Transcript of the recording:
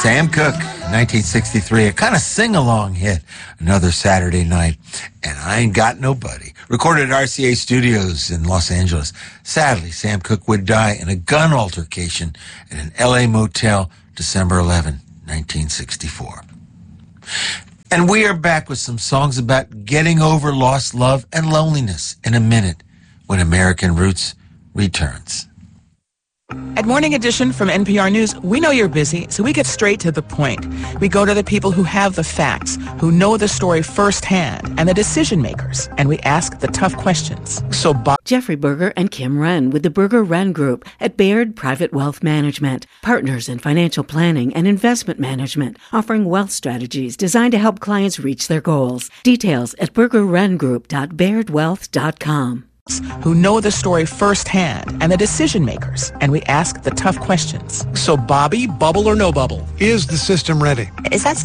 Sam Cooke, 1963, a kind of sing-along hit, Another Saturday Night, and I Ain't Got Nobody, recorded at RCA Studios in Los Angeles. Sadly, Sam Cooke would die in a gun altercation in an L.A. motel December 11, 1964. And we are back with some songs about getting over lost love and loneliness in a minute when American Roots returns. At Morning Edition from NPR News, we know you're busy, so we get straight to the point. We go to the people who have the facts, who know the story firsthand, and the decision makers, and we ask the tough questions. Jeffrey Berger and Kim Wren with the Berger Wren Group at Baird Private Wealth Management, partners in financial planning and investment management, offering wealth strategies designed to help clients reach their goals. Details at burgerwrengroup.bairdwealth.com. Who know the story firsthand, and the decision makers, and we ask the tough questions. So, Bobby, bubble or no bubble? Is the system ready? Is that